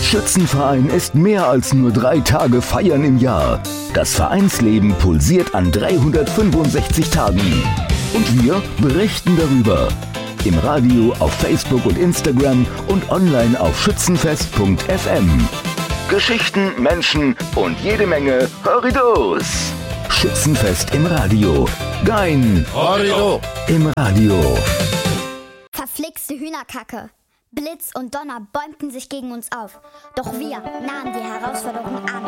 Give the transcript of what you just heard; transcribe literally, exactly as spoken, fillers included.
Schützenverein ist mehr als nur drei Tage Feiern im Jahr. Das Vereinsleben pulsiert an dreihundertfünfundsechzig Tagen. Und wir berichten darüber. Im Radio, auf Facebook und Instagram und online auf schützenfest punkt f m. Geschichten, Menschen und jede Menge Horridos. Schützenfest im Radio. Dein Horrido im Radio. Verflixte Hühnerkacke. Blitz und Donner bäumten sich gegen uns auf. Doch wir nahmen die Herausforderung an.